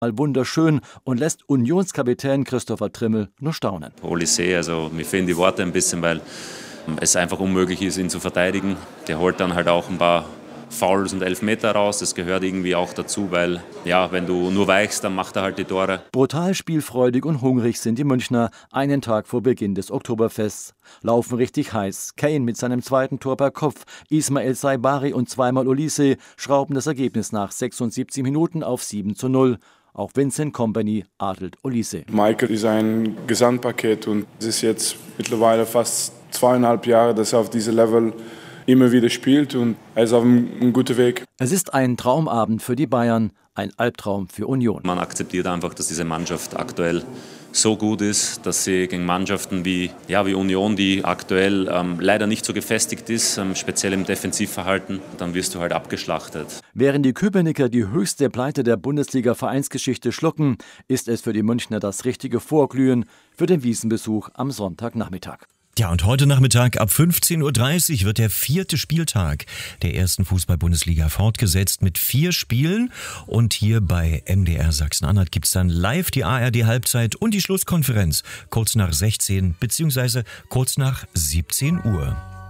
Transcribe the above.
mal wunderschön und lässt Unionskapitän Christopher Trimmel nur staunen. Olise, also mir fehlen die Worte ein bisschen, weil es einfach unmöglich ist, ihn zu verteidigen. Der holt dann halt auch ein paar Fouls und Elfmeter raus, das gehört irgendwie auch dazu, weil ja, wenn du nur weichst, dann macht er halt die Tore. Brutal spielfreudig und hungrig sind die Münchner einen Tag vor Beginn des Oktoberfests. Laufen richtig heiß. Kane mit seinem zweiten Tor per Kopf, Ismail Saibari und zweimal Olise schrauben das Ergebnis nach 76 Minuten auf 7:0. Auch Vincent Kompany adelt Olise. Michael ist ein Gesamtpaket und es ist jetzt mittlerweile fast 2,5 Jahre, dass er auf diesem Level immer wieder spielt und er ist auf einem guten Weg. Es ist ein Traumabend für die Bayern, ein Albtraum für Union. Man akzeptiert einfach, dass diese Mannschaft aktuell so gut ist, dass sie gegen Mannschaften wie Union, die aktuell leider nicht so gefestigt ist, speziell im Defensivverhalten, dann wirst du halt abgeschlachtet. Während die Köpenicker die höchste Pleite der Bundesliga-Vereinsgeschichte schlucken, ist es für die Münchner das richtige Vorglühen für den Wiesenbesuch am Sonntagnachmittag. Ja, und heute Nachmittag ab 15:30 Uhr wird der 4. Spieltag der ersten Fußball-Bundesliga fortgesetzt mit 4 Spielen. Und hier bei MDR Sachsen-Anhalt gibt's dann live die ARD-Halbzeit und die Schlusskonferenz kurz nach 16 bzw. kurz nach 17 Uhr.